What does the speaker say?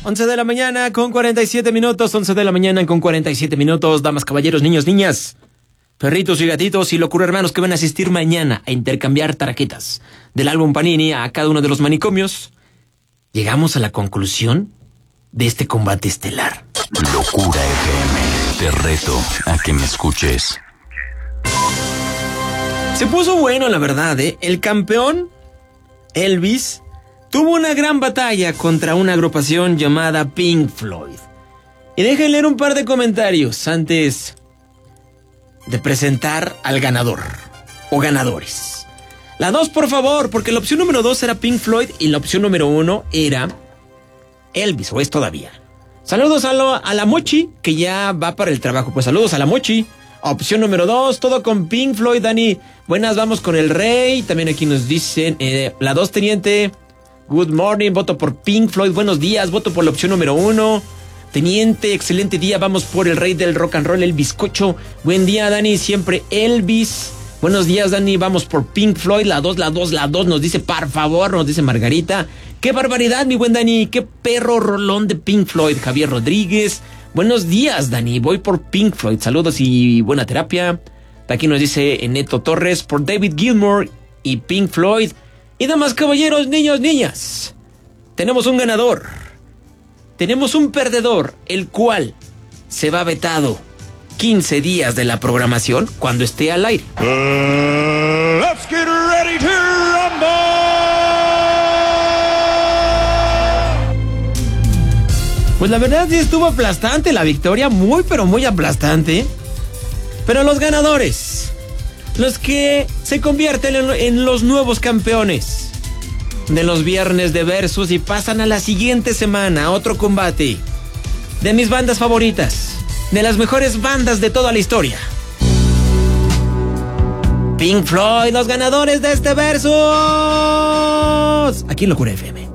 11 de la mañana con 47 minutos, 11 de la mañana con 47 minutos, damas, caballeros, niños, niñas, perritos y gatitos y locura hermanos que van a asistir mañana a intercambiar tarjetas del álbum Panini a cada uno de los manicomios. Llegamos a la conclusión de este combate estelar. Locura FM, te reto a que me escuches. Se puso bueno, la verdad, ¿eh? El campeón, Elvis, tuvo una gran batalla contra una agrupación llamada Pink Floyd. Y dejen leer un par de comentarios antes de presentar al ganador o ganadores. La 2, por favor, porque la opción número 2 era Pink Floyd y la opción número 1 era Elvis, o es todavía. Saludos a la Mochi, que ya va para el trabajo. Pues saludos a la Mochi. Opción número 2, todo con Pink Floyd, Dani. Buenas, vamos con el Rey. También aquí nos dicen, la 2, Teniente. Good morning, voto por Pink Floyd. Buenos días, voto por la opción número 1. Teniente, excelente día, vamos por el rey del rock and roll, el bizcocho. Buen día, Dani, siempre Elvis. Buenos días, Dani, vamos por Pink Floyd. La 2, nos dice, por favor, nos dice Margarita. ¡Qué barbaridad, mi buen Dani! ¡Qué perro rolón de Pink Floyd! Javier Rodríguez. Buenos días, Dani. Voy por Pink Floyd. Saludos y buena terapia. Aquí nos dice Neto Torres por David Gilmour y Pink Floyd. Y damas, caballeros, niños, niñas, tenemos un ganador. Tenemos un perdedor, el cual se va vetado 15 días de la programación cuando esté al aire. Let's get ready to rumble. Pues la verdad sí estuvo aplastante la victoria, muy pero muy aplastante. Pero los ganadores, los que se convierten en los nuevos campeones de los viernes de Versus y pasan a la siguiente semana a otro combate de mis bandas favoritas, de las mejores bandas de toda la historia. Pink Floyd, los ganadores de este Versus, aquí en Locura FM.